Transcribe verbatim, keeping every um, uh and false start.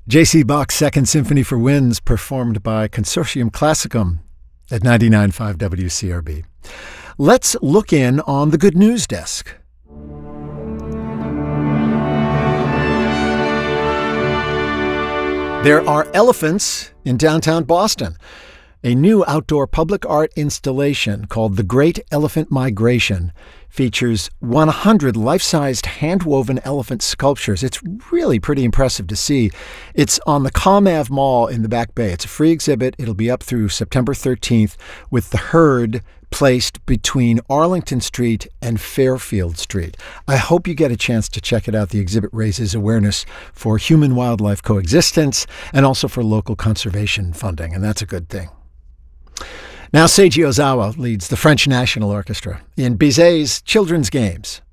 J C. Bach's Second Symphony for Winds, performed by Consortium Classicum at ninety-nine point five W C R B. Let's look in on the good news desk. There are elephants in downtown Boston. A new outdoor public art installation called The Great Elephant Migration features one hundred life-sized hand-woven elephant sculptures. It's really pretty impressive to see. It's on the ComAv Mall in the Back Bay. It's a free exhibit. It'll be up through September thirteenth with the herd placed between Arlington Street and Fairfield Street. I hope you get a chance to check it out. The exhibit raises awareness for human-wildlife coexistence and also for local conservation funding, and that's a good thing. Now Seiji Ozawa leads the French National Orchestra in Bizet's Children's Games.